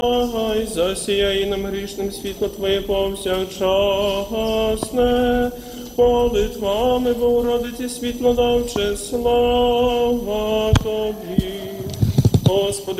Ай, засіяй нам грішним світло Твоє повсякчасне, молитвами Богородиці світло давче, слава Тобі.